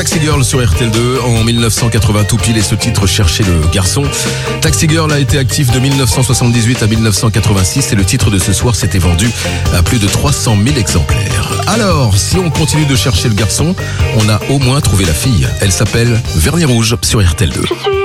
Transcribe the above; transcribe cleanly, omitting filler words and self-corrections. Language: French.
Taxi Girl sur RTL2 en 1980 tout pile et ce titre cherchait le garçon. Taxi Girl a été actif de 1978 à 1986 et le titre de ce soir s'était vendu à plus de 300 000 exemplaires. Alors, si on continue de chercher le garçon, on a au moins trouvé la fille. Elle s'appelle Vernis Rouge sur RTL2.